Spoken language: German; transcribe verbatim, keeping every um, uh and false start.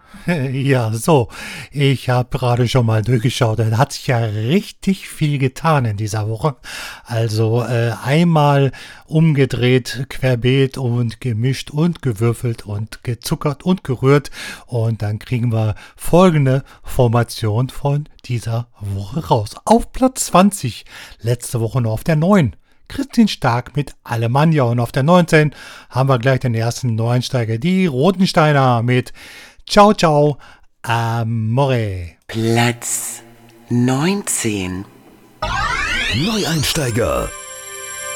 Ja, so. Ich habe gerade schon mal durchgeschaut. Da hat sich ja richtig viel getan in dieser Woche. Also äh, einmal umgedreht, querbeet und gemischt und gewürfelt und gezuckert und gerührt. Und dann kriegen wir folgende Formation von dieser Woche raus. Auf Platz zwanzig, letzte Woche noch auf der neun. Christine Stark mit Alemannia. Und auf der neunzehn haben wir gleich den ersten Neueinsteiger, die Rotensteiner mit Ciao, ciao, amore. Platz neunzehn. Neueinsteiger.